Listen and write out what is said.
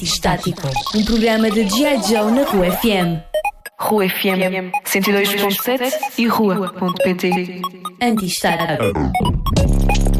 Anti-Estático, um programa de G.I. Joe na Rua FM. Rua FM 102.7 e Rua.pt. Anti-Estático.